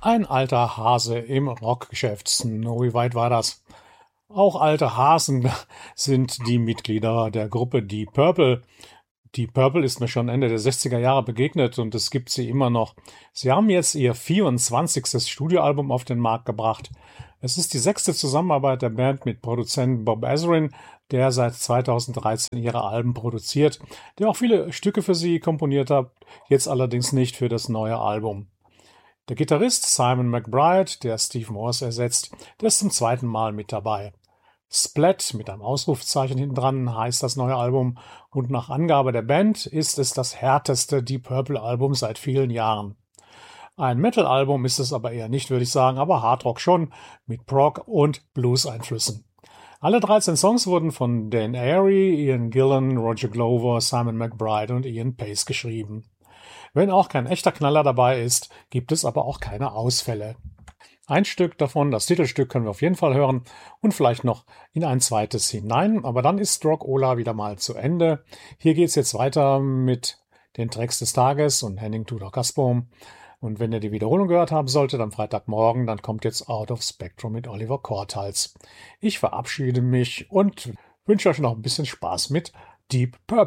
Ein alter Hase im Rockgeschäft. Wie weit war das? Auch alte Hasen sind die Mitglieder der Gruppe Deep Purple. Deep Purple ist mir schon Ende der 60er Jahre begegnet und es gibt sie immer noch. Sie haben jetzt ihr 24. Studioalbum auf den Markt gebracht. Es ist die 6. Zusammenarbeit der Band mit Produzent Bob Ezrin, der seit 2013 ihre Alben produziert, der auch viele Stücke für sie komponiert hat, jetzt allerdings nicht für das neue Album. Der Gitarrist Simon McBride, der Steve Morse ersetzt, der ist zum zweiten Mal mit dabei. Splat mit einem Ausrufezeichen hinten dran heißt das neue Album und nach Angabe der Band ist es das härteste Deep Purple Album seit vielen Jahren. Ein Metal-Album ist es aber eher nicht, würde ich sagen, aber Hardrock schon, mit Prog- und Blues-Einflüssen. Alle 13 Songs wurden von Dan Airy, Ian Gillan, Roger Glover, Simon McBride und Ian Pace geschrieben. Wenn auch kein echter Knaller dabei ist, gibt es aber auch keine Ausfälle. Ein Stück davon, das Titelstück, können wir auf jeden Fall hören und vielleicht noch in ein zweites hinein, aber dann ist Rock-Ola wieder mal zu Ende. Hier geht's jetzt weiter mit den Tracks des Tages und Henning Tudor Kasperm. Und wenn ihr die Wiederholung gehört haben solltet am Freitagmorgen, dann kommt jetzt Out of Spectrum mit Oliver Cortals. Ich verabschiede mich und wünsche euch noch ein bisschen Spaß mit Deep Purple.